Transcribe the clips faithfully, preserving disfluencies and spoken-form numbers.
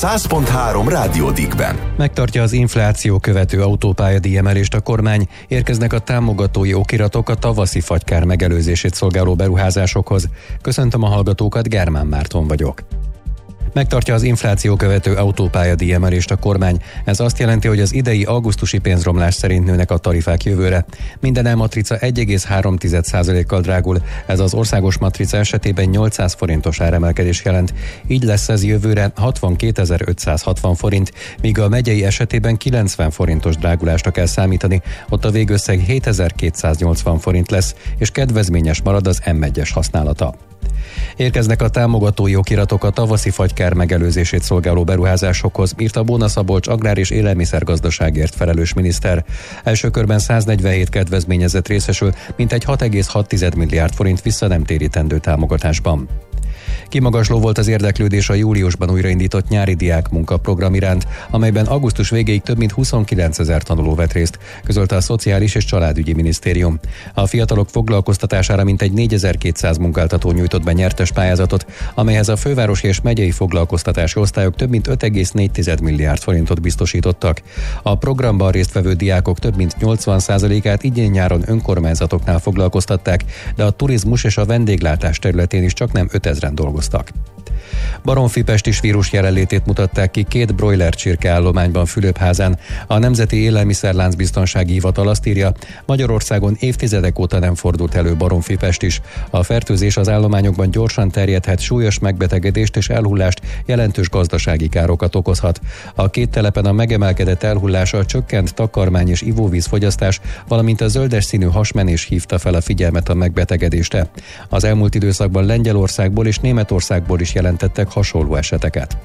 száz pont három Rádió Dickben. Megtartja az infláció követő autópályadíj emelést a kormány, érkeznek a támogatói okiratok a tavaszi fagykár megelőzését szolgáló beruházásokhoz. Köszöntöm a hallgatókat, Germán Márton vagyok. Megtartja az infláció követő autópályadíj emelést a kormány. Ez azt jelenti, hogy az idei augusztusi pénzromlás szerint nőnek a tarifák jövőre. Minden elmatrica egy egész három százalékkal drágul, ez az országos matrica esetében nyolcszáz forintos áremelkedés jelent. Így lesz ez jövőre hatvankétezer-ötszázhatvan forint, míg a megyei esetében kilencven forintos drágulásra kell számítani, ott a végösszeg hétezer-kétszáznyolcvan forint lesz, és kedvezményes marad az em egyes használata. Érkeznek a támogatói okiratok a tavaszi fagykár megelőzését szolgáló beruházásokhoz, írta Bóna Szabolcs agrár- és élelmiszergazdaságért felelős miniszter. Első körben száznegyvenhét kedvezményezett részesül, mintegy hat egész hat milliárd forint vissza nem térítendő támogatásban. Kimagasló volt az érdeklődés a júliusban újraindított nyári diák munkaprogram iránt, amelyben augusztus végéig több mint huszonkilencezer tanuló vett részt, közölte a Szociális és Családügyi Minisztérium. A fiatalok foglalkoztatására mintegy négyezer-kétszáz munkáltató nyújtott be nyertes pályázatot, amelyhez a fővárosi és megyei foglalkoztatási osztályok több mint öt egész négy milliárd forintot biztosítottak. A programban résztvevő diákok több mint nyolcvan százalékát idén-nyáron önkormányzatoknál foglalkoztatták, de a turizmus és a vendéglátás területén is csak nem ötezren dolgoztak. Baromfi-pestis vírus jelenlétét mutatták ki két broiler csirkeállományban Fülöpházán. A Nemzeti Élelmiszerláncbiztonsági Hivatal azt írja, Magyarországon évtizedek óta nem fordult elő baromfi-pestis. A fertőzés az állományokban gyorsan terjedhet, súlyos megbetegedést és elhullást, jelentős gazdasági károkat okozhat. A két telepen a megemelkedett elhullása, a csökkent takarmány és ivóvíz fogyasztás, valamint a zöldes színű hasmenés hívta fel a figyelmet a megbetegedésre. Az elmúlt időszakban Lengyelországból és Németországból is jelentettek hasonló eseteket.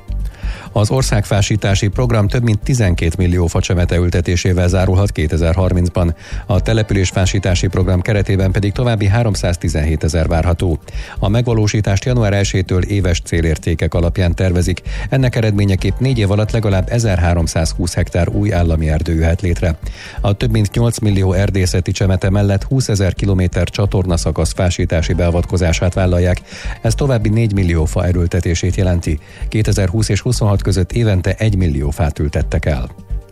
Az országfásítási program több mint tizenkét millió facsemete ültetésével zárulhat kétezer-harmincban. A településfásítási program keretében pedig további háromszáztizenhét ezer várható. A megvalósítást január elsejétől éves célértékek alapján tervezik. Ennek eredményeképp négy év alatt legalább ezerháromszázhúsz hektár új állami erdő jöhet létre. A több mint nyolc millió erdészeti csemete mellett húszezer kilométer csatornaszakasz fásítási beavatkozását vállalják. Ez további négy millió fa erőltetését jelenti. kétezer-húsz és huszonhat között évente egy millió fát ültettek el.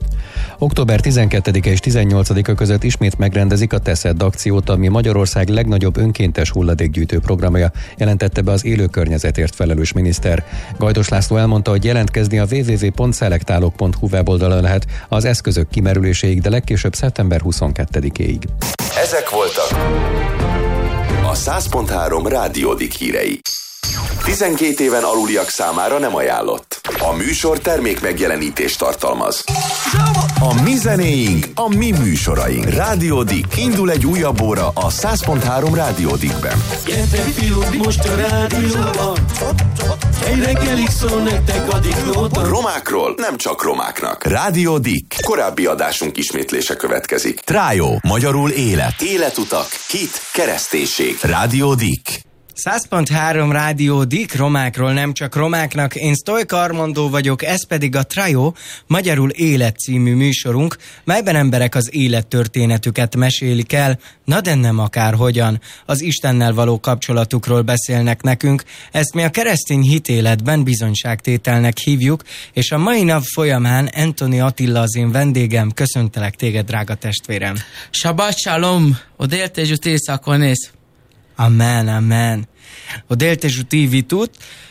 október tizenkettedike és tizennyolcadika között ismét megrendezik a Teszed akciót, ami Magyarország legnagyobb önkéntes hulladékgyűjtő programja, jelentette be az élő környezetért felelős miniszter. Gajdos László elmondta, hogy jelentkezni a double-u double-u double-u pont szelektálok pont hu weboldalon lehet az eszközök kimerüléséig, de legkésőbb szeptember huszonkettedikéig. Ezek voltak a száz pont három Rádió Dick hírei. tizenkét éven aluliak számára nem ajánlott. A műsor termék megjelenítést tartalmaz. A mi zenéink, a mi műsoraink. Rádió Dick. Indul egy újabb óra a száz pont három Rádió Dickben. Gyertek fiúk, most a rádióban. Egy reggelig szól nektek a Dicknóta. Romákról nem csak romáknak. Rádió Dick. Korábbi adásunk ismétlése következik. Trájó, magyarul élet. Életutak, hit, kereszténység. Rádió Dick. száz pont három Rádió Dick, romákról nem csak romáknak. Én Sztojka Armandó vagyok, ez pedig a Trájó, magyarul Élet című műsorunk, melyben emberek az élettörténetüket mesélik el, na de nem akárhogyan. Az Istennel való kapcsolatukról beszélnek nekünk, ezt mi a keresztény hitéletben bizonyságtételnek hívjuk, és a mai nap folyamán Anthony Attila az én vendégem. Köszöntelek téged, drága testvérem. Shabbat shalom, odélt és éjszakon ész. Amen, amen. A déltesú tívitút.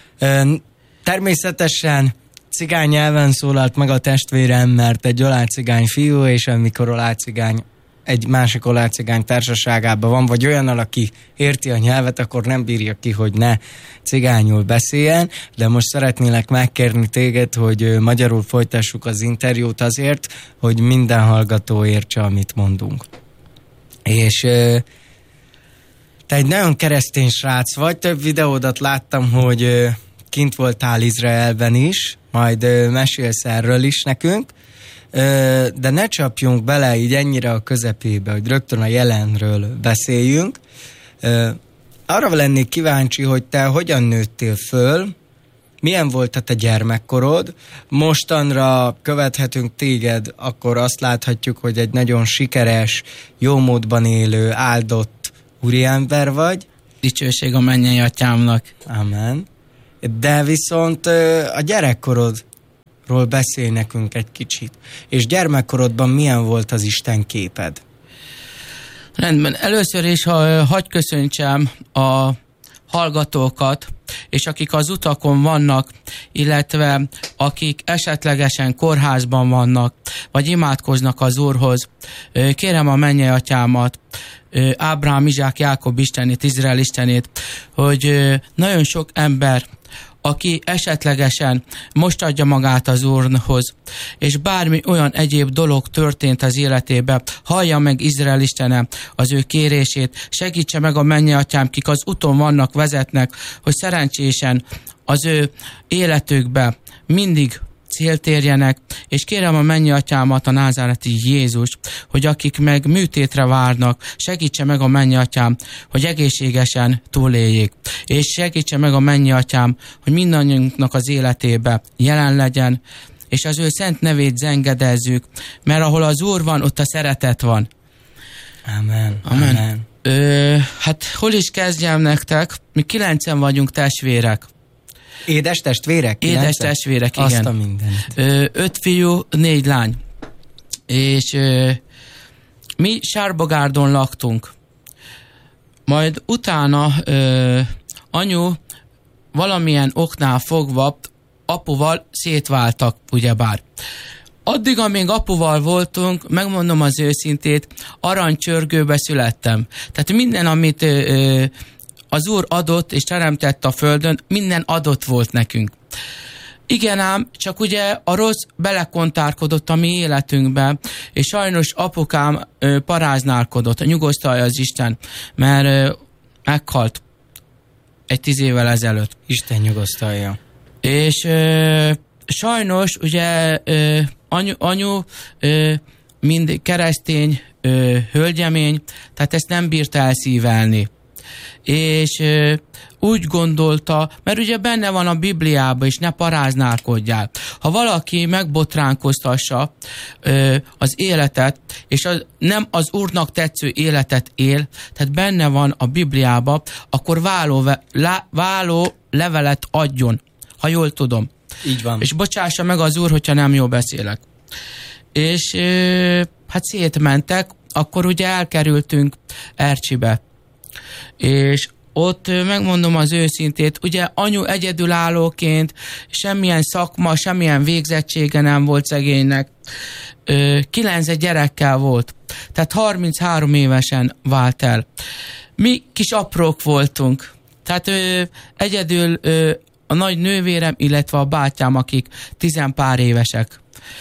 Természetesen cigány nyelven szólalt meg a testvérem, mert egy olácigány fiú, és amikor olácigány egy másik olácigány társaságában van, vagy olyannal, aki érti a nyelvet, akkor nem bírja ki, hogy ne cigányul beszéljen, de most szeretnélek megkérni téged, hogy magyarul folytassuk az interjút azért, hogy minden hallgató értse, amit mondunk. És te egy nagyon keresztény srác vagy, több videódat láttam, hogy kint voltál Izraelben is, majd mesélsz erről is nekünk, de ne csapjunk bele így ennyire a közepébe, hogy rögtön a jelenről beszéljünk. Arra lennék kíváncsi, hogy te hogyan nőttél föl, milyen volt a te gyermekkorod, mostanra követhetünk téged, akkor azt láthatjuk, hogy egy nagyon sikeres, jó módban élő, áldott úriember vagy. Dicsőség a mennyei atyámnak. Amen. De viszont a gyerekkorod Ról beszélj nekünk egy kicsit. És gyermekkorodban milyen volt az Isten képed? Rendben, először is ha, hagy köszöntsem a hallgatókat, és akik az utakon vannak, illetve akik esetlegesen kórházban vannak, vagy imádkoznak az Úrhoz. Kérem a mennyei atyámat, Ábrahám, Izsák, Jákob Istenét, Izrael Istenét, hogy nagyon sok ember, aki esetlegesen most adja magát az Úrhoz, és bármi olyan egyéb dolog történt az életébe, hallja meg Izrael Istene az ő kérését, segítse meg a mennyei atyám, kik az úton vannak, vezetnek, hogy szerencsésen az ő életükbe mindig célt érjenek, és kérem a mennyei atyámat, a názáreti Jézus, hogy akik meg műtétre várnak, segítse meg a mennyei atyám, hogy egészségesen túléljék, és segítse meg a mennyei atyám, hogy mindannyiunknak az életébe jelen legyen, és az ő szent nevét zengedezzük, mert ahol az Úr van, ott a szeretet van. Amen. Amen. Amen. Ö, hát hol is kezdjem nektek? Mi kilencen vagyunk testvérek. Édes testvérek? Édes kilencen? testvérek, igen. Azt a mindent. Ö, öt fiú, négy lány. És ö, mi Sárbogárdon laktunk. Majd utána ö, anyu valamilyen oknál fogva apuval szétváltak, ugyebár. Addig, amíg apuval voltunk, megmondom az őszintét, aranycsörgőbe születtem. Tehát minden, amit ö, ö, az Úr adott és teremtett a földön, minden adott volt nekünk. Igen ám, csak ugye a rossz belekontárkodott a mi életünkbe, és sajnos apukám ö, paráználkodott, nyugosztalja az Isten, mert ö, meghalt egy tíz évvel ezelőtt. Isten nyugosztalja. És ö, sajnos ugye ö, anyu, anyu ö, mind keresztény ö, hölgyemény, tehát ezt nem bírta elszívelni. És ö, úgy gondolta, mert ugye benne van a Bibliában, és ne paráználkodjál. Ha valaki megbotránkoztassa ö, az életet, és az, nem az Úrnak tetsző életet él, tehát benne van a Bibliában, akkor váló, lá, váló levelet adjon, ha jól tudom. Így van. És bocsássa meg az Úr, hogyha nem jól beszélek. És ö, hát szétmentek, akkor ugye elkerültünk Ercsibe. És ott megmondom az őszintét, ugye anyu egyedülállóként semmilyen szakma, semmilyen végzettsége nem volt szegénynek. Kilenc gyerekkel volt, tehát harminchárom évesen vált el. Mi kis aprók voltunk, tehát ö, egyedül ö, a nagy nővérem, illetve a bátyám, akik tizenpár évesek.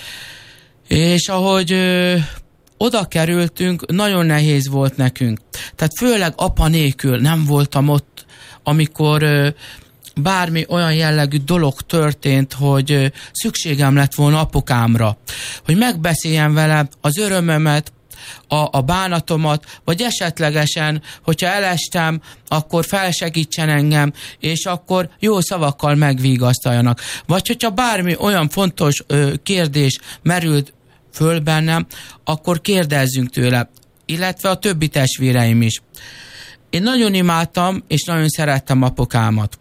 És ahogy ö, oda kerültünk, nagyon nehéz volt nekünk. Tehát főleg apa nélkül nem voltam ott, amikor ö, bármi olyan jellegű dolog történt, hogy ö, szükségem lett volna apukámra. Hogy megbeszéljem vele az örömömet, a, a bánatomat, vagy esetlegesen, hogyha elestem, akkor felsegítsen engem, és akkor jó szavakkal megvigasztaljanak. Vagy hogyha bármi olyan fontos ö, kérdés merült föl bennem, akkor kérdezzünk tőle, illetve a többi testvéreim is. Én nagyon imádtam, és nagyon szerettem apukámat.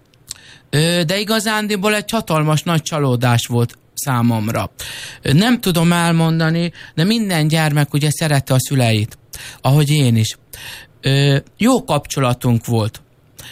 De igazándiból egy hatalmas nagy csalódás volt számomra. Nem tudom elmondani, de minden gyermek ugye szerette a szüleit, ahogy én is. Jó kapcsolatunk volt.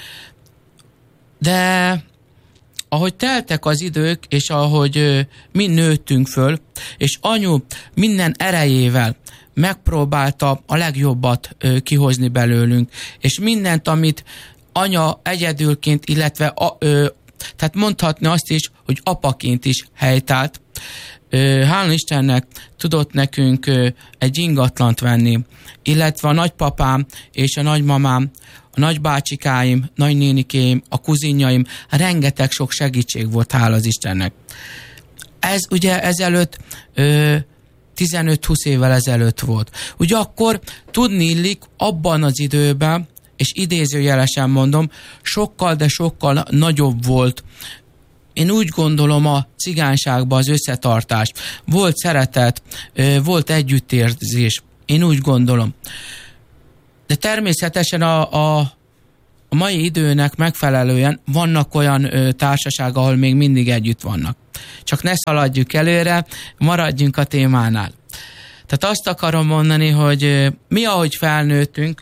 De ahogy teltek az idők, és ahogy ö, mi nőttünk föl, és anyu minden erejével megpróbálta a legjobbat ö, kihozni belőlünk, és mindent, amit anya egyedülként, illetve a, ö, tehát mondhatni azt is, hogy apaként is helytált. Ö, hála Istennek tudott nekünk ö, egy ingatlant venni, illetve a nagypapám és a nagymamám, a nagybácsikáim, nagynénikéim, a kuzinjaim, rengeteg sok segítség volt, hála az Istennek. Ez ugye ezelőtt ö, tizenöt-húsz évvel ezelőtt volt. Ugye akkor tudni illik abban az időben, és idézőjelesen mondom, sokkal, de sokkal nagyobb volt. Én úgy gondolom a cigányságban az összetartás. Volt szeretet, ö, volt együttérzés. Én úgy gondolom. De természetesen a, a a mai időnek megfelelően vannak olyan ö, társaság, ahol még mindig együtt vannak. Csak ne szaladjuk előre, maradjunk a témánál. Tehát azt akarom mondani, hogy ö, mi ahogy felnőttünk,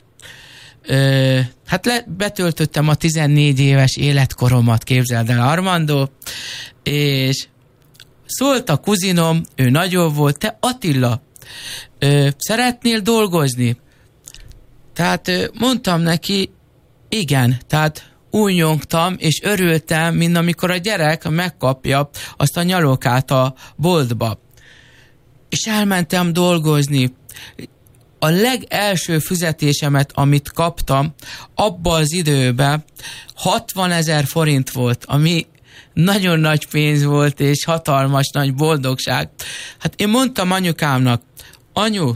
ö, hát le, betöltöttem a tizennégy éves életkoromat, képzeld el, Armando, és szólt a kuzinom, ő nagyobb volt, te Attila, ö, szeretnél dolgozni? Tehát ö, mondtam neki, igen, tehát úgy nyomtam, és örültem, mint amikor a gyerek megkapja azt a nyalókát a boltba. És elmentem dolgozni. A legelső fizetésemet, amit kaptam, abban az időben hatvanezer forint volt, ami nagyon nagy pénz volt, és hatalmas nagy boldogság. Hát én mondtam anyukámnak, anyu,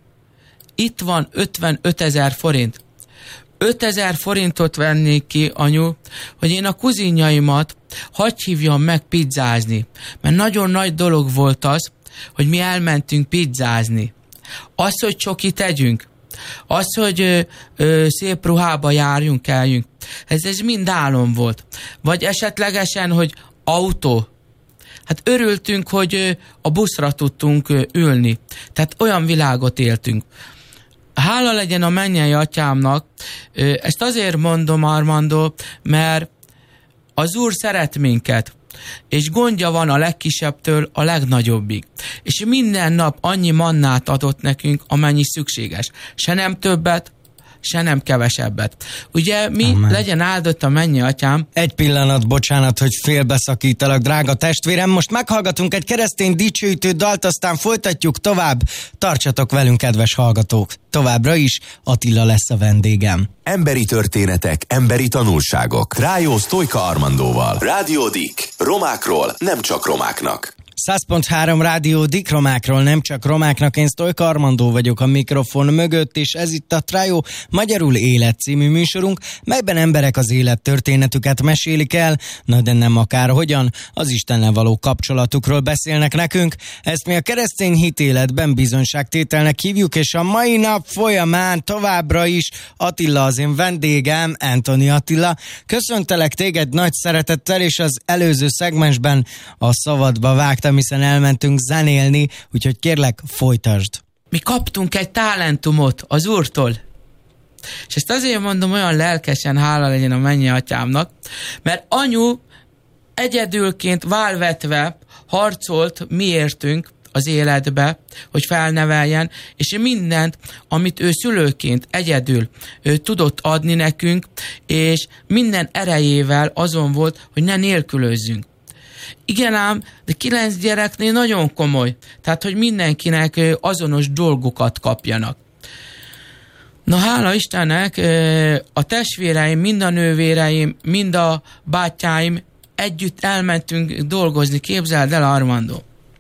itt van ötvenötezer forint. ötezer forintot vennék ki, anyu, hogy én a kuzinjaimat hadd hívjam meg pizzázni. Mert nagyon nagy dolog volt az, hogy mi elmentünk pizzázni. Az, hogy csoki tegyünk. Az, hogy ö, ö, szép ruhába járjunk, eljünk. Ez, ez mind álom volt. Vagy esetlegesen, hogy autó. Hát örültünk, hogy ö, a buszra tudtunk ö, ülni. Tehát olyan világot éltünk. Hála legyen a mennyei atyámnak, ezt azért mondom, Armando, mert az Úr szeret minket, és gondja van a legkisebbtől a legnagyobbig. És minden nap annyi mannát adott nekünk, amennyi szükséges. Se nem többet, se nem kevesebbet. Ugye mi, Amen. Legyen áldott a mennyei atyám. Egy pillanat, bocsánat, hogy félbeszakítalak, drága testvérem. Most meghallgatunk egy keresztény dicsőítő dalt, aztán folytatjuk tovább. Tartsatok velünk, kedves hallgatók. Továbbra is Attila lesz a vendégem. Emberi történetek, emberi tanulságok. Rájó Sztojka Armandóval. Rádió Dik. Romákról, nem csak romáknak. száz pont három Rádió Dik, romákról, nem csak romáknak. Én Sztojka Armandó vagyok a mikrofon mögött, és ez itt a Trájó Magyarul Élet című műsorunk, melyben emberek az élettörténetüket mesélik el, na de nem akárhogyan, az Istennel való kapcsolatukról beszélnek nekünk. Ezt mi a keresztény hitéletben bizonyságtételnek hívjuk, és a mai nap folyamán továbbra is Attila az én vendégem, Anthony Attila. Köszöntelek téged nagy szeretettel, és az előző szegmensben a szabadba vágtam, hiszen elmentünk zenélni, úgyhogy kérlek, folytasd. Mi kaptunk egy talentumot az Úrtól. És ezt azért mondom olyan lelkesen, hála legyen a mennyei atyámnak, mert anyu egyedülként válvetve harcolt miértünk az életbe, hogy felneveljen, és mindent, amit ő szülőként egyedül ő tudott adni nekünk, és minden erejével azon volt, hogy ne nélkülözzünk. Igen ám, de kilenc gyereknél nagyon komoly. Tehát, hogy mindenkinek azonos dolgokat kapjanak. Na, hála Istennek, a testvéreim, mind a nővéreim, mind a bátyáim együtt elmentünk dolgozni, képzeld el, Armando.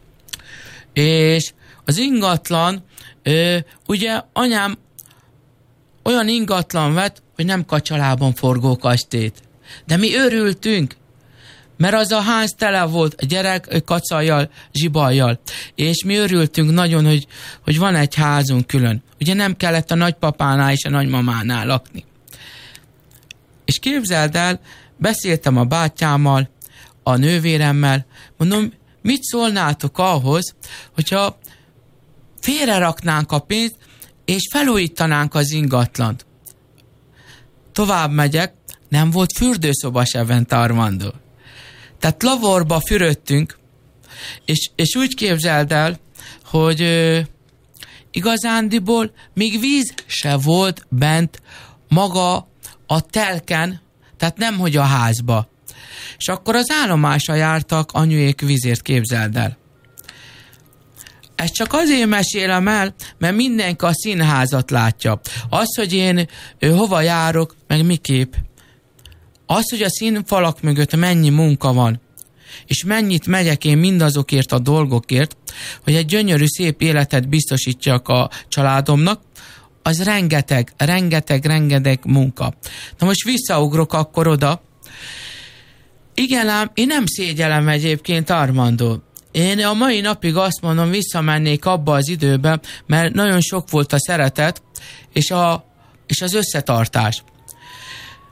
És az ingatlan, ugye anyám olyan ingatlan vett, hogy nem kacsalában forgó kastélyt. De mi örültünk, mert az a ház tele volt a gyerek kacajjal, zsibajjal. És mi örültünk nagyon, hogy, hogy van egy házunk külön. Ugye nem kellett a nagypapánál és a nagymamánál lakni. És képzeld el, beszéltem a bátyámmal, a nővéremmel, mondom, mit szólnátok ahhoz, hogyha félre raknánk a pénzt, és felújítanánk az ingatlant. Tovább megyek, nem volt fürdőszoba se bent, Armando. Tehát lavorba fürödtünk, és, és úgy képzeld el, hogy ö, igazándiból még víz se volt bent maga a telken, tehát nemhogy a házba. És akkor az állomásra jártak anyuék vízért, képzeld el. Ezt csak azért mesélem el, mert mindenki a színházat látja. Az, hogy én ö, hova járok, meg miképp. Az, hogy a színfalak mögött mennyi munka van, és mennyit megyek én mindazokért a dolgokért, hogy egy gyönyörű, szép életet biztosítjak a családomnak, az rengeteg, rengeteg, rengeteg munka. Na most visszaugrok akkor oda. Igen ám, én nem szégyellem egyébként, Armando. Én a mai napig azt mondom, visszamennék abba az időbe, mert nagyon sok volt a szeretet, és, a, és az összetartás.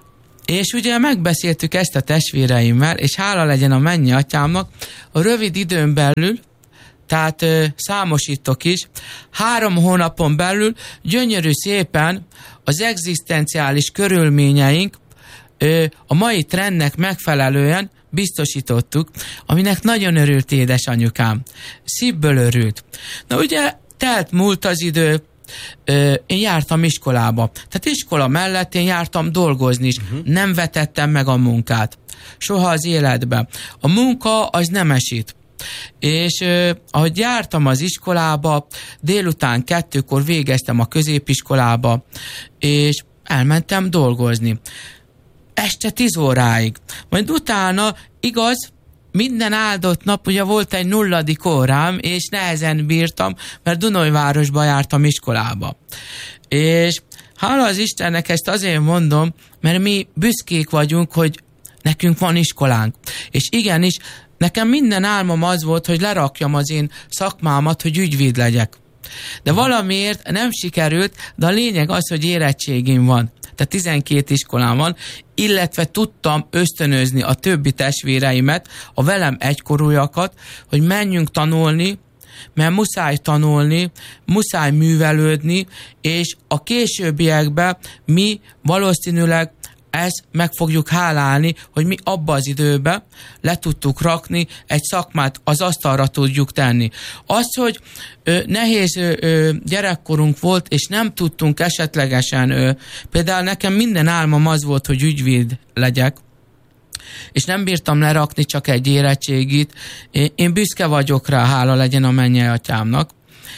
És ugye megbeszéltük ezt a testvéreimmel, és hála legyen a mennyi atyámnak, a rövid időn belül, tehát ö, számosítok is, három hónapon belül gyönyörű szépen az egzisztenciális körülményeink ö, a mai trendnek megfelelően biztosítottuk, aminek nagyon örült édesanyukám. Szívből örült. Na ugye telt múlt az idő, ö, én jártam iskolába. Tehát iskola mellett én jártam dolgozni is. Uh-huh. Nem vetettem meg a munkát. Soha az életben. A munka az nem esít. És euh, ahogy jártam az iskolába, délután kettőkor végeztem a középiskolába, és elmentem dolgozni. Este tíz óráig. Majd utána, igaz, minden áldott nap, ugye volt egy nulladik órám, és nehezen bírtam, mert Dunajvárosba jártam iskolába. És hála az Istennek ezt azért mondom, mert mi büszkék vagyunk, hogy nekünk van iskolánk. És igenis, nekem minden álmom az volt, hogy lerakjam az én szakmámat, hogy ügyvéd legyek. De valamiért nem sikerült, de a lényeg az, hogy érettségim van. Tehát tizenkét iskolám van, illetve tudtam ösztönözni a többi testvéreimet, a velem egykorúakat, hogy menjünk tanulni, mert muszáj tanulni, muszáj művelődni, és a későbbiekben mi valószínűleg ezt meg fogjuk hálálni, hogy mi abba az időben le tudtuk rakni, egy szakmát az asztalra tudjuk tenni. Az, hogy ö, nehéz ö, gyerekkorunk volt, és nem tudtunk esetlegesen, ö, például nekem minden álmom az volt, hogy ügyvéd legyek, és nem bírtam lerakni csak egy érettségit. Én, én büszke vagyok rá, hála legyen a mennyei atyámnak,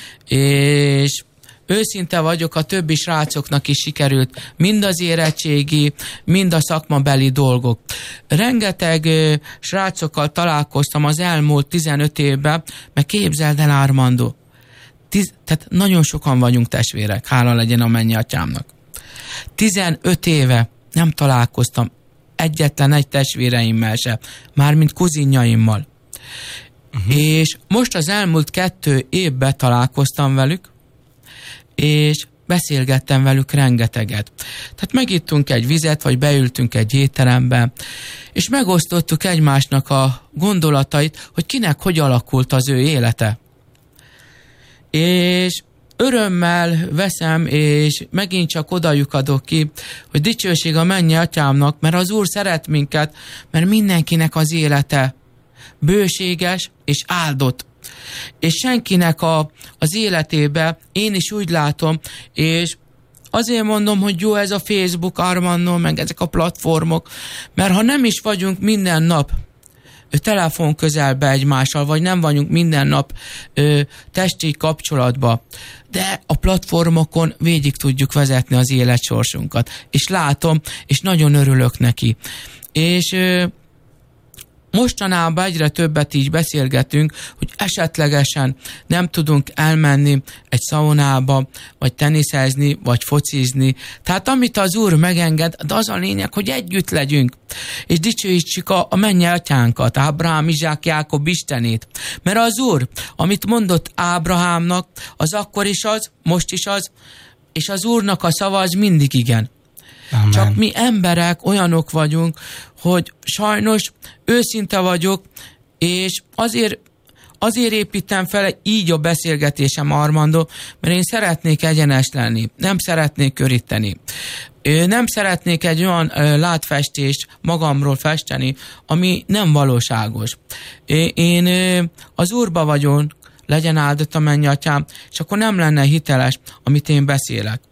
és őszinte vagyok, a többi srácoknak is sikerült mind az érettségi, mind a szakmabeli dolgok. Rengeteg ö, srácokkal találkoztam az elmúlt tizenöt évben, meg képzeld el, Armando. Tiz, tehát nagyon sokan vagyunk testvérek, hála legyen a mennyei atyámnak. tizenöt éve nem találkoztam egyetlen egy testvéreimmel se, mármint kuzinjaimmal. Uh-huh. És most az elmúlt kettő évben találkoztam velük, és beszélgettem velük rengeteget. Tehát megittunk egy vizet, vagy beültünk egy étterembe, és megosztottuk egymásnak a gondolatait, hogy kinek hogy alakult az ő élete. És örömmel veszem, és megint csak odajuk adok ki, hogy dicsőség a mennyei atyámnak, mert az Úr szeret minket, mert mindenkinek az élete bőséges és áldott. És senkinek a, az életébe én is úgy látom, és azért mondom, hogy jó ez a Facebook, Armando, meg ezek a platformok, mert ha nem is vagyunk minden nap telefon közelbe egymással, vagy nem vagyunk minden nap ö, testi kapcsolatba, de a platformokon végig tudjuk vezetni az életsorsunkat. És látom, és nagyon örülök neki. És ö, mostanában egyre többet így beszélgetünk, hogy esetlegesen nem tudunk elmenni egy szaunába, vagy teniszezni, vagy focizni. Tehát amit az Úr megenged, de az a lényeg, hogy együtt legyünk, és dicsőítsük a, a mennyei atyánkat, Ábrahám, Izsák, Jákob Istenét. Mert az Úr, amit mondott Ábrahámnak, az akkor is az, most is az, és az Úrnak a szava az mindig igen. Amen. Csak mi emberek olyanok vagyunk, hogy sajnos őszinte vagyok, és azért, azért építem fel így a beszélgetésem, Armando, mert én szeretnék egyenes lenni, nem szeretnék köríteni. Nem szeretnék egy olyan látfestést magamról festeni, ami nem valóságos. Én az Úrba vagyok, legyen áldott a mennyei atyám, és akkor nem lenne hiteles, amit én beszélek.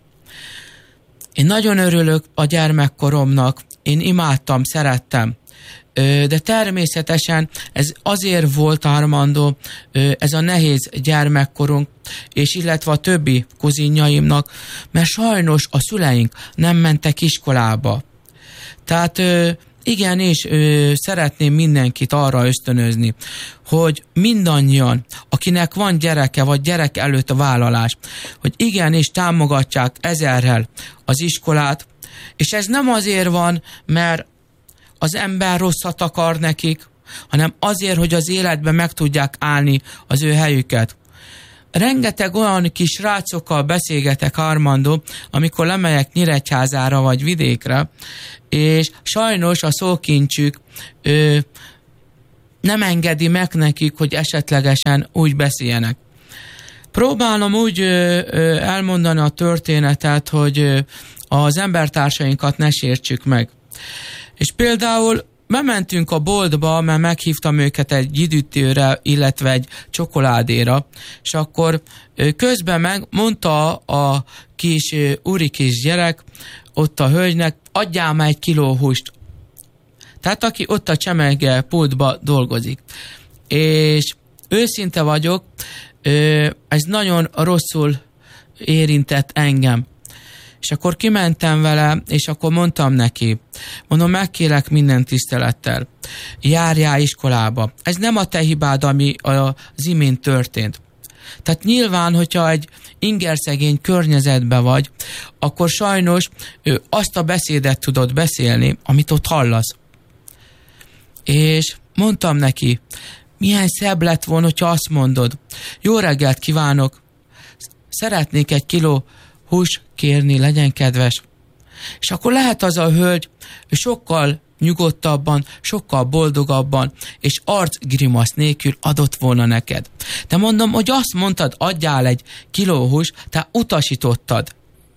Én nagyon örülök a gyermekkoromnak, én imádtam, szerettem, de természetesen ez azért volt, Armando, ez a nehéz gyermekkorunk, és illetve a többi kuzinjaimnak, mert sajnos a szüleink nem mentek iskolába. Tehát igenis szeretném mindenkit arra ösztönözni, hogy mindannyian, akinek van gyereke, vagy gyerek előtt a vállalás, hogy igenis támogatják ezerrel az iskolát, és ez nem azért van, mert az ember rosszat akar nekik, hanem azért, hogy az életben meg tudják állni az ő helyüket. rengeteg olyan kis rácokkal beszélgetek, Armando, amikor lemegyek Nyíregyházára vagy vidékre, és sajnos a szókincsük ö, nem engedi meg nekik, hogy esetlegesen úgy beszéljenek. Próbálom úgy ö, ö, elmondani a történetet, hogy ö, az embertársainkat ne sértsük meg. És például bementünk a boltba, mert meghívtam őket egy üdítőre, illetve egy csokoládéra, és akkor közben meg mondta a kis úri kis gyerek, ott a hölgynek, adjál már egy kiló húst. Tehát aki ott a csemege pultba dolgozik. És őszinte vagyok, ez nagyon rosszul érintett engem. És akkor kimentem vele, és akkor mondtam neki, mondom, megkérlek minden tisztelettel, járjál iskolába. Ez nem a te hibád, ami az imént történt. Tehát nyilván, hogyha egy ingerszegény környezetben vagy, akkor sajnos ő azt a beszédet tudod beszélni, amit ott hallasz. És mondtam neki, milyen szebb lett volna, hogyha azt mondod, jó reggelt kívánok, szeretnék egy kiló hús kérni, legyen kedves. És akkor lehet az a hölgy sokkal nyugodtabban, sokkal boldogabban, és arcgrimasz nélkül adott volna neked. De mondom, hogy azt mondtad, adjál egy kiló hús, te utasítottad.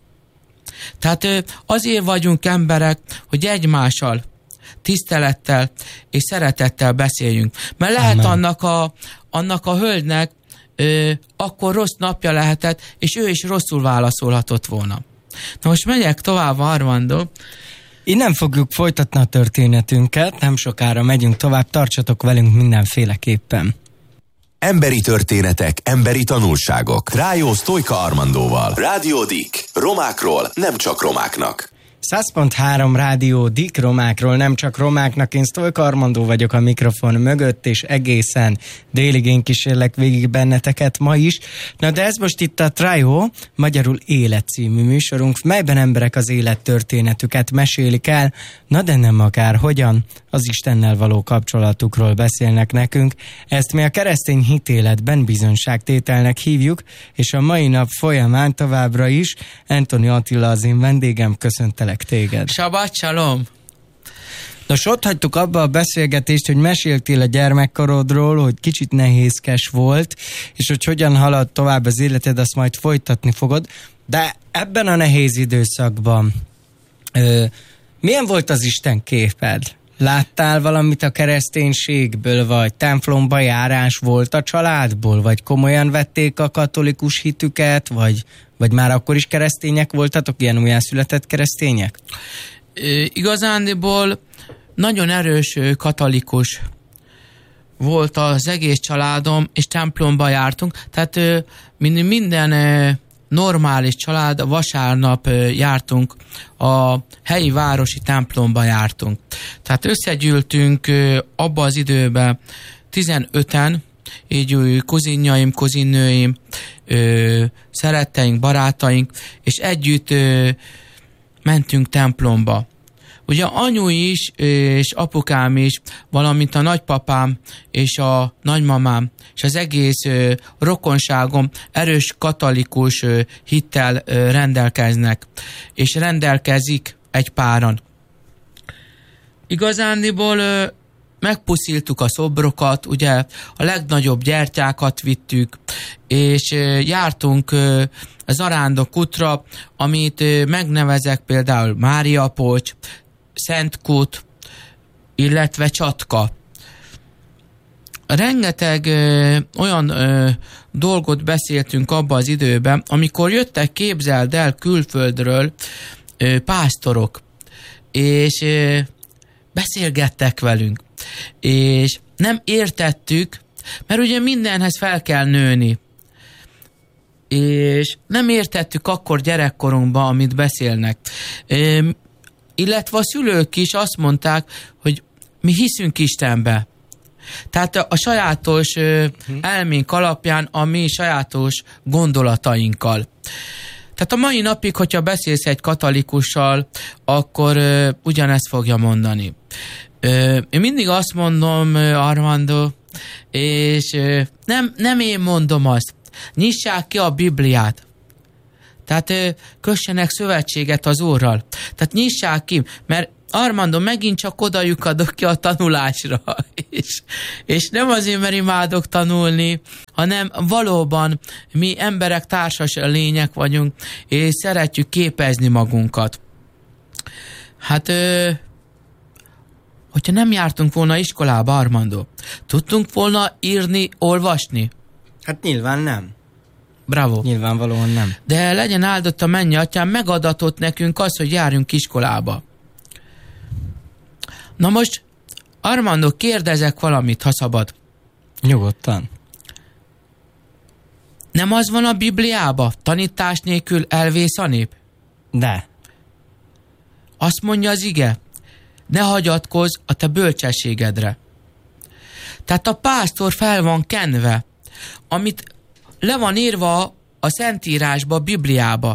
Tehát azért vagyunk emberek, hogy egymással tisztelettel és szeretettel beszéljünk. Mert lehet Amen. annak a, annak a hölgynek Ö, akkor rossz napja lehetett, és ő is rosszul válaszolhatott volna. Na most megyek tovább, Armando. Innen fogjuk folytatni a történetünket, nem sokára megyünk tovább, tartsatok velünk mindenféleképpen. Emberi történetek, emberi tanulságok. Rájó Sztojka Armandóval. Rádió Dik. Romákról, nem csak romáknak. száz pont három Rádió Dik, romákról, nem csak romáknak. Én Sztojka Armandó vagyok a mikrofon mögött, és egészen délig én kísérlek végig benneteket ma is. Na de ez most itt a Trájó, magyarul Élet című műsorunk, melyben emberek az élettörténetüket mesélik el, na de nem akár hogyan, az Istennel való kapcsolatukról beszélnek nekünk. Ezt mi a keresztény hitéletben bizonyságtételnek hívjuk, és a mai nap folyamán továbbra is Antoni Attila az én vendégem, köszöntelek téged. Shabbat shalom! Nos, ott hagytuk abba a beszélgetést, hogy meséltél a gyermekkorodról, hogy kicsit nehézkes volt, és hogy hogyan halad tovább az életed, azt majd folytatni fogod. De ebben a nehéz időszakban ö, milyen volt az Isten képed? Láttál valamit a kereszténységből, vagy templomba járás volt a családból, vagy komolyan vették a katolikus hitüket, vagy, vagy már akkor is keresztények voltatok, ilyen újjászületett keresztények? E, igazándiból nagyon erős katolikus volt az egész családom, és templomba jártunk, tehát minden normális család, vasárnap jártunk, a helyi városi templomba jártunk. Tehát összegyűltünk abba az időben tizenöten, így kuzinjaim, kuzinnőim, szeretteink, barátaink, és együtt mentünk templomba. Ugye anyu is, és apukám is, valamint a nagypapám és a nagymamám, és az egész ö, rokonságom erős katolikus ö, hittel ö, rendelkeznek, és rendelkezik egy páran. Igazándiból ö, megpusziltuk a szobrokat, ugye a legnagyobb gyertyákat vittük, és ö, jártunk ö, zarándok útra, amit ö, megnevezek például Mária Polcs, Szentkút, illetve Csatka. Rengeteg ö, olyan ö, dolgot beszéltünk abban az időben, amikor jöttek, képzeld el, külföldről ö, pásztorok, és ö, beszélgettek velünk, és nem értettük, mert ugye mindenhez fel kell nőni, és nem értettük akkor gyerekkorunkban, amit beszélnek. Ö, illetve a szülők is azt mondták, hogy mi hiszünk Istenbe. Tehát a sajátos ö, elménk alapján, a mi sajátos gondolatainkkal. Tehát a mai napig, hogyha beszélsz egy katolikussal, akkor ö, ugyanezt fogja mondani. Ö, én mindig azt mondom, ö, Armando, és ö, nem, nem én mondom azt, nyissák ki a Bibliát. Tehát ö, kössenek szövetséget az Úrral. Tehát nyissák ki, mert Armando, megint csak oda lyukadok ki a tanulásra, és, és nem azért, mert imádok tanulni, hanem valóban mi emberek társas lények vagyunk, és szeretjük képezni magunkat. Hát, ö, hogyha nem jártunk volna iskolába, Armando, tudtunk volna írni, olvasni? Hát nyilván nem. Bravo. Nyilvánvalóan nem. De legyen áldott a mennyi atyám, megadatott nekünk az, hogy járjunk iskolába. Na most, Armando, kérdezek valamit, ha szabad. Nyugodtan. Nem az van a Bibliába? Tanítás nélkül elvész a nép? De. Azt mondja az ige, ne hagyatkozz a te bölcsességedre. Tehát a pásztor fel van kenve, amit le van írva a Szentírásba, a Bibliába,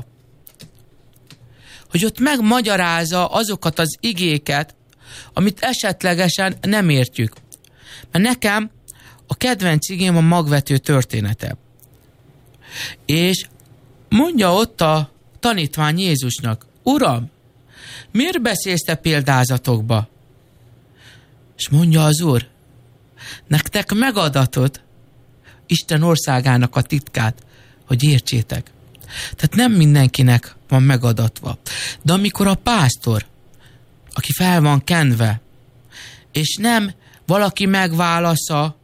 hogy ott megmagyarázza azokat az igéket, amit esetlegesen nem értjük. Mert nekem a kedvenc igém a magvető története. És mondja ott a tanítvány Jézusnak, Uram, miért beszélsz te példázatokba? És mondja az Úr, nektek megadatott Isten országának a titkát, hogy értsétek. Tehát nem mindenkinek van megadatva. De amikor a pásztor, aki fel van kenve, és nem valaki megválasza,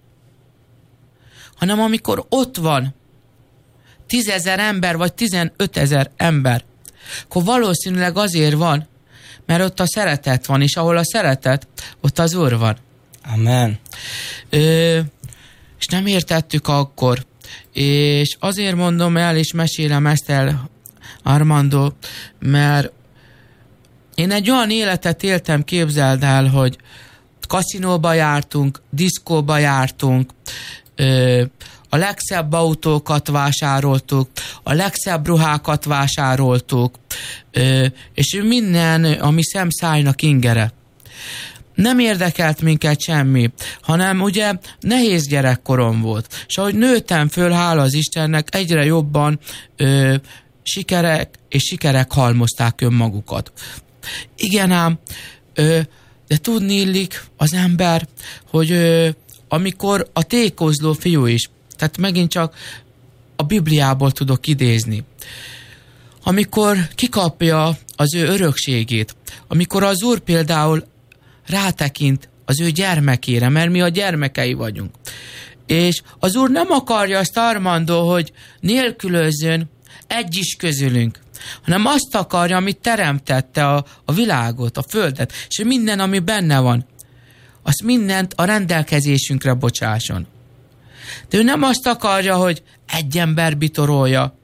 hanem amikor ott van tízezer ember, vagy tizenötezer ember, akkor valószínűleg azért van, mert ott a szeretet van, és ahol a szeretet, ott az Úr van. Amen. Ö, és nem értettük akkor, és azért mondom el, és mesélem ezt el, Armando, mert én egy olyan életet éltem, képzeld el, hogy kaszinóba jártunk, diszkóba jártunk, ö, a legszebb autókat vásároltuk, a legszebb ruhákat vásároltuk, ö, és minden, ami szemszájnak ingere. Nem érdekelt minket semmi, hanem ugye nehéz gyerekkorom volt. És ahogy nőttem föl, hála az Istennek, egyre jobban ö, sikerek és sikerek halmozták önmagukat. Igen ám, ö, de tudni illik az ember, hogy ö, amikor a tékozló fiú is, tehát megint csak a Bibliából tudok idézni, amikor kikapja az ő örökségét, amikor az Úr például rátekint az ő gyermekére, mert mi a gyermekei vagyunk. És az Úr nem akarja azt, Armando, hogy nélkülözzön egy is közülünk, hanem azt akarja, amit teremtette a, a világot, a földet, és minden, ami benne van, azt mindent a rendelkezésünkre bocsásson. De ő nem azt akarja, hogy egy ember bitorolja.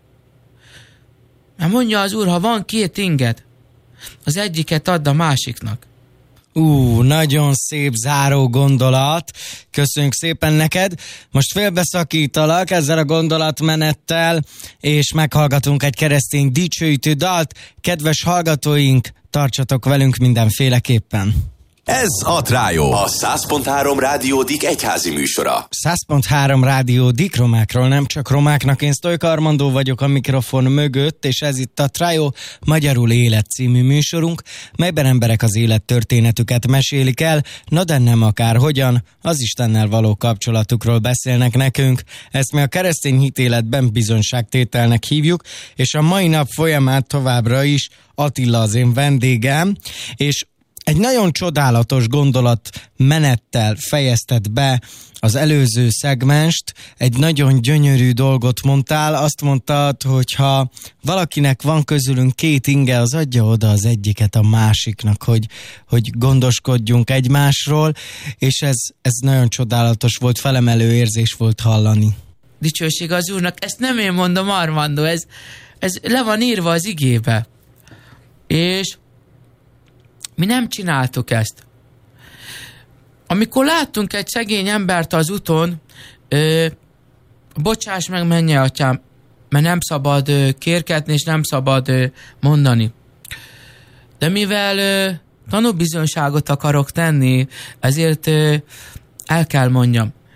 Mert mondja az Úr, ha van két inged, az egyiket add a másiknak. Ú, nagyon szép záró gondolat. Köszönjük szépen neked. Most félbeszakítalak ezzel a gondolatmenettel, és meghallgatunk egy keresztény dicsőítő dalt. Kedves hallgatóink, tartsatok velünk mindenféleképpen. Ez a Trájó, a száz pont három Rádiódik egyházi műsora. száz pont három Rádiódik, romákról nem csak romáknak. Én Sztojka Armandó vagyok a mikrofon mögött, és ez itt a Trájó, magyarul Élet című műsorunk, melyben emberek az élettörténetüket mesélik el, na de nem akárhogyan, az Istennel való kapcsolatukról beszélnek nekünk. Ezt mi a keresztény hitéletben bizonyságtételnek hívjuk, és a mai nap folyamán továbbra is Attila az én vendégem, és egy nagyon csodálatos gondolatmenettel fejezted be az előző szegmenst, egy nagyon gyönyörű dolgot mondtál, azt mondtad, hogy ha valakinek van közülünk két inge, az adja oda az egyiket a másiknak, hogy, hogy gondoskodjunk egymásról, és ez, ez nagyon csodálatos volt, felemelő érzés volt hallani. Dicsőség az Úrnak, ezt nem én mondom, Armando, ez, ez le van írva az igébe. És mi nem csináltuk ezt. Amikor láttunk egy szegény embert az úton, ö, bocsáss meg, menj, atyám, mert nem szabad ö, kérkedni, és nem szabad ö, mondani. De mivel ö, tanúbizonyságot akarok tenni, ezért ö, el kell mondjam.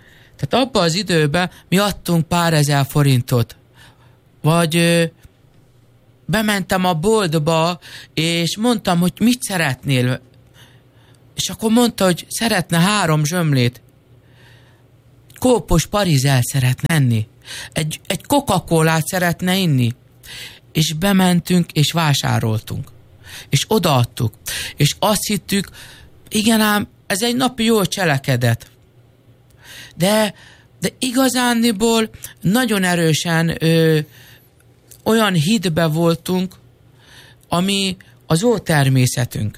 Tehát abban az időben mi adtunk pár ezer forintot. Vagy ö, bementem a boltba, és mondtam, hogy mit szeretnél. És akkor mondta, hogy szeretne három zsömlét. Kópos parizel szeretne enni. Egy, egy Coca-Colát szeretne inni. És bementünk, és vásároltunk. És odaadtuk. És azt hittük, igen ám, ez egy napi jól cselekedet. De, de igazándiból nagyon erősen ö, olyan hitbe voltunk, ami az ó természetünk.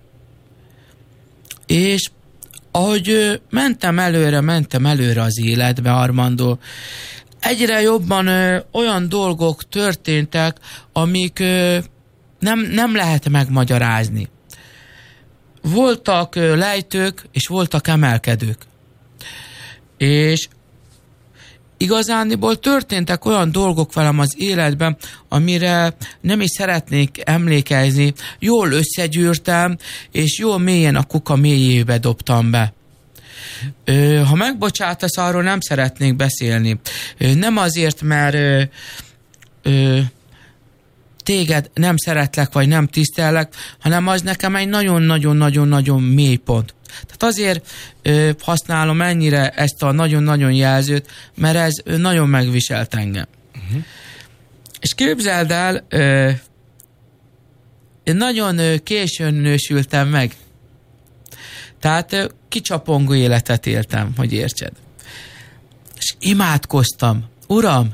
És ahogy ö, mentem előre, mentem előre az életbe, Armando, egyre jobban ö, olyan dolgok történtek, amik ö, nem, nem lehet megmagyarázni. Voltak ö, lejtők, és voltak emelkedők. És igazániból történtek olyan dolgok velem az életben, amire nem is szeretnék emlékezni. Jól összegyűrtem, és jól mélyen a kuka mélyébe dobtam be. Ö, ha megbocsátasz, arról nem szeretnék beszélni. Ö, nem azért, mert ö, ö, téged nem szeretlek, vagy nem tisztellek, hanem az nekem egy nagyon-nagyon-nagyon-nagyon mély pont. Tehát azért ö, használom ennyire ezt a nagyon-nagyon jelzőt, mert ez ö, nagyon megviselt engem. Uh-huh. És képzeld el, ö, én nagyon ö, későn nősültem meg. Tehát ö, kicsapongó életet éltem, hogy értsed. És imádkoztam. Uram,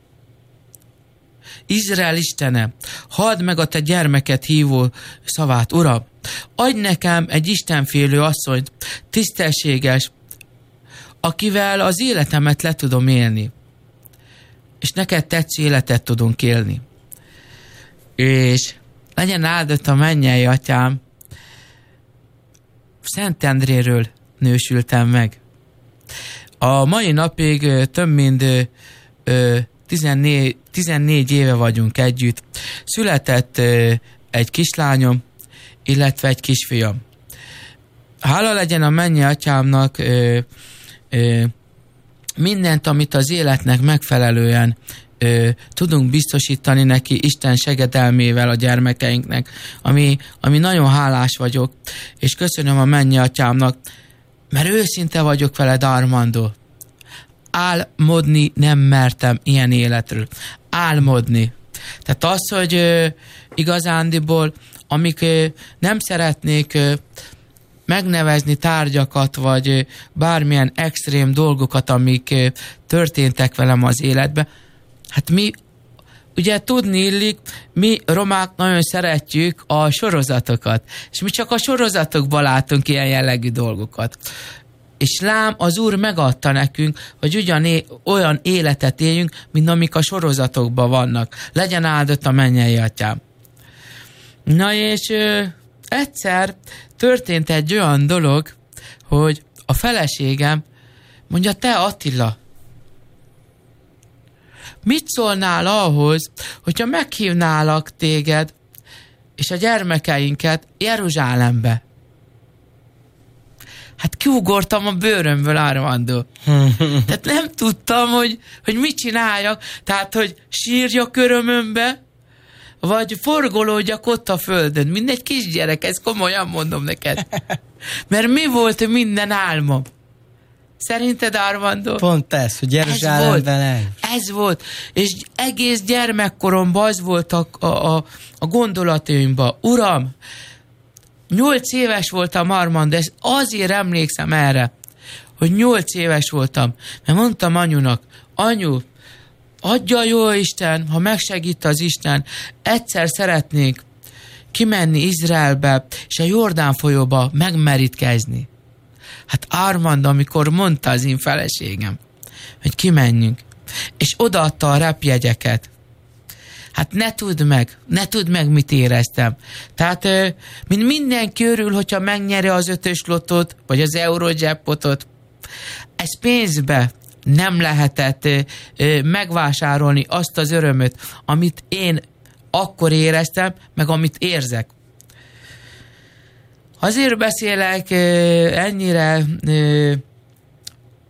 Izrael Istene, halld meg a te gyermeket hívó szavát, Uram, adj nekem egy istenfélő asszonyt, tisztességes, akivel az életemet le tudom élni. És neked tetsző életet tudunk élni. És legyen áldott a mennyei atyám, Szentendréről nősültem meg. A mai napig ö, több mint ö, tizennégy, tizennégy éve vagyunk együtt. Született ö, egy kislányom, illetve egy kisfiam. Hála legyen a mennyei atyámnak, ö, ö, mindent, amit az életnek megfelelően ö, tudunk biztosítani neki Isten segedelmével a gyermekeinknek, ami, ami nagyon hálás vagyok, és köszönöm a mennyei atyámnak, mert őszinte vagyok veled, Armando. Álmodni nem mertem ilyen életről. Álmodni. Tehát az, hogy ö, igazándiból, amik ö, nem szeretnék ö, megnevezni tárgyakat, vagy ö, bármilyen extrém dolgokat, amik ö, történtek velem az életben, hát mi, ugye tudni illik, mi romák nagyon szeretjük a sorozatokat, és mi csak a sorozatokban látunk ilyen jellegű dolgokat. És lám, az Úr megadta nekünk, hogy ugyan é- olyan életet éljünk, mint amik a sorozatokban vannak. Legyen áldott a mennyei atyám. Na és ö, egyszer történt egy olyan dolog, hogy a feleségem mondja, te Attila, mit szólnál ahhoz, hogyha meghívnálak téged és a gyermekeinket Jeruzsálembe? Hát kiugortam a bőrömből, Armando. Tehát nem tudtam, hogy, hogy mit csináljak. Tehát, hogy sírjak örömömbe, vagy forgolódjak ott a földön. Mindegy kisgyerek, ezt komolyan mondom neked. Mert mi volt minden álmom? Szerinted, Armando? Pont ez, hogy Jeruzsálemben el. Ez volt. És egész gyermekkoromban az volt a, a, a, a gondolataimban. Uram, nyolc éves voltam, Armando, de azért emlékszem erre, hogy nyolc éves voltam. Mert mondtam anyunak, anyu, adja jó Isten, ha megsegít az Isten, egyszer szeretnék kimenni Izraelbe, és a Jordán folyóba megmerítkezni. Hát Armando, amikor mondta az én feleségem, hogy kimenjünk, és odaadta a repjegyeket, hát ne tudd meg, ne tudd meg, mit éreztem. Tehát, mint mindenki örül, hogyha megnyeri az ötös lotot, vagy az Eurojackpotot, ez pénzbe nem lehetett megvásárolni azt az örömöt, amit én akkor éreztem, meg amit érzek. Azért beszélek ennyire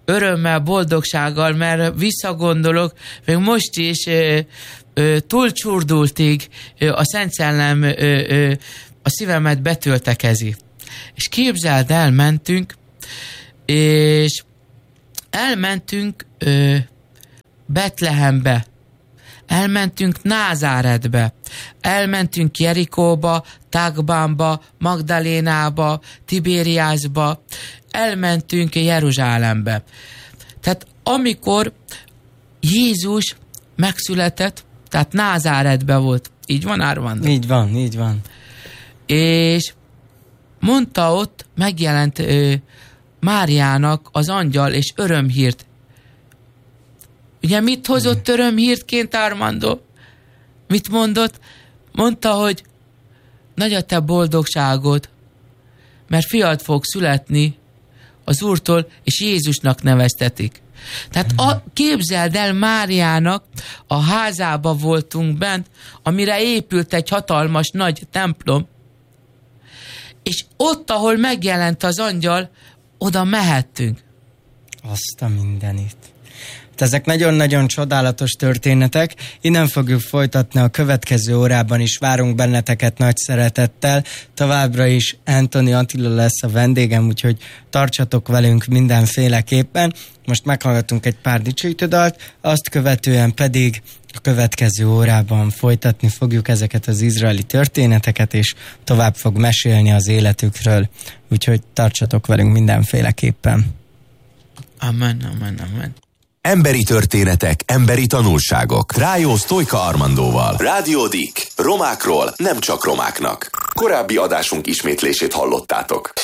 örömmel, boldogsággal, mert visszagondolok, még most is ö, ö, túl csurdultig ö, a Szent Szellem ö, ö, a szívemet betöltekezi. És képzeld, elmentünk, és elmentünk ö, Betlehembe, elmentünk Názáretbe, elmentünk Jerikóba, Tagbánba, Magdalénába, Tibériásba, elmentünk Jeruzsálembe. Tehát amikor Jézus megszületett, tehát Názáretbe volt, így van, Armando? Így van, így van. És mondta ott, megjelent ö, Máriának az angyal, és örömhírt. Ugye mit hozott örömhírtként, Armando? Mit mondott? Mondta, hogy nagy a te boldogságod, mert fiat fog születni az Úrtól, és Jézusnak neveztetik. Tehát a, képzeld el, Máriának a házába voltunk bent, amire épült egy hatalmas nagy templom, és ott, ahol megjelent az angyal, oda mehettünk. Azt a mindenit. Ezek nagyon-nagyon csodálatos történetek. Innen fogjuk folytatni a következő órában is. Várunk benneteket nagy szeretettel. Továbbra is Anthony Attila lesz a vendégem, úgyhogy tartsatok velünk mindenféleképpen. Most meghallgatunk egy pár dicsőítődalt, azt követően pedig a következő órában folytatni fogjuk ezeket az izraeli történeteket, és tovább fog mesélni az életükről. Úgyhogy tartsatok velünk mindenféleképpen. Amen, amen, amen. Emberi történetek, emberi tanulságok. Rájó Sztojka Armandóval. Rádió Dik. Romákról nem csak romáknak. Korábbi adásunk ismétlését hallottátok.